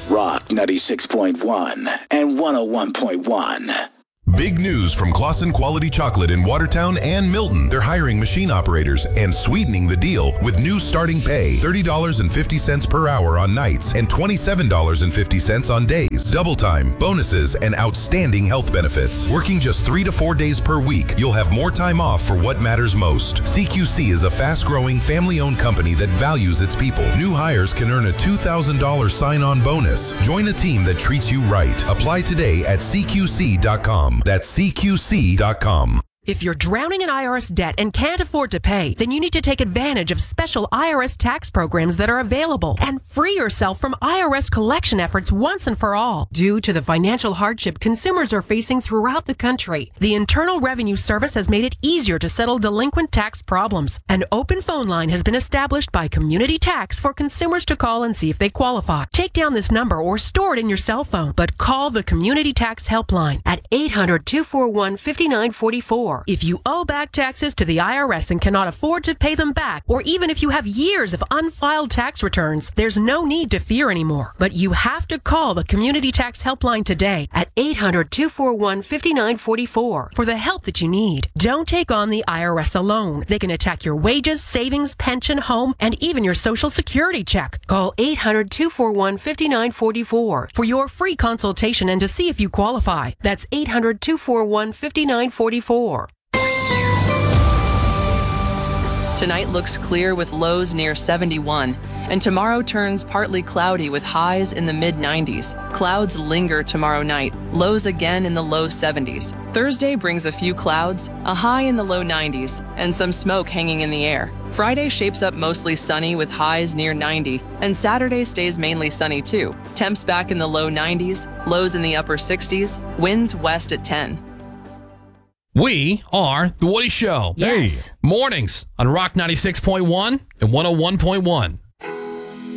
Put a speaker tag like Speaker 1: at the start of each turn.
Speaker 1: Rock 96.1 and 101.1.
Speaker 2: Big news from Claussen Quality Chocolate in Watertown and Milton. They're hiring machine operators and sweetening the deal with new starting pay, $30.50 per hour on nights and $27.50 on days. Double time, bonuses, and outstanding health benefits. Working just 3 to 4 days per week, you'll have more time off for what matters most. CQC is a fast-growing, family-owned company that values its people. New hires can earn a $2,000 sign-on bonus. Join a team that treats you right. Apply today at CQC.com. That's CQC.com.
Speaker 3: If you're drowning in IRS debt and can't afford to pay, then you need to take advantage of special IRS tax programs that are available and free yourself from IRS collection efforts once and for all. Due to the financial hardship consumers are facing throughout the country, the Internal Revenue Service has made it easier to settle delinquent tax problems. An open phone line has been established by Community Tax for consumers to call and see if they qualify. Take down this number or store it in your cell phone, but call the Community Tax Helpline at 800-241-5944. If you owe back taxes to the IRS and cannot afford to pay them back, or even if you have years of unfiled tax returns, there's no need to fear anymore. But you have to call the Community Tax Helpline today at 800-241-5944 for the help that you need. Don't take on the IRS alone. They can attack your wages, savings, pension, home, and even your Social Security check. Call 800-241-5944 for your free consultation and to see if you qualify. That's 800-241-5944.
Speaker 4: Tonight looks clear with lows near 71, and tomorrow turns partly cloudy with highs in the mid-90s. Clouds linger tomorrow night, lows again in the low 70s. Thursday brings a few clouds, a high in the low 90s, and some smoke hanging in the air. Friday shapes up mostly sunny with highs near 90, and Saturday stays mainly sunny too. Temps back in the low 90s, lows in the upper 60s, winds west at 10.
Speaker 5: We are The Woody Show.
Speaker 6: Yes.
Speaker 5: Hey. Mornings on Rock 96.1 and 101.1.